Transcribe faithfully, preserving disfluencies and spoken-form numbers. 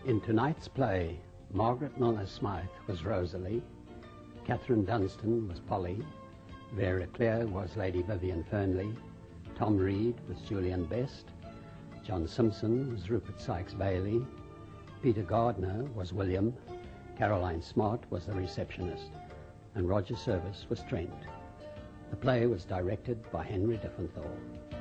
In tonight's play, Margaret Milner Smythe was Rosalie, Catherine Dunstan was Polly, Vera Clare was Lady Vivian Fernley, Tom Reed was Julian Best, John Simpson was Rupert Sykes-Bailey, Peter Gardner was William, Caroline Smart was the receptionist, and Roger Service was Trent. The play was directed by Henry Diffenthal.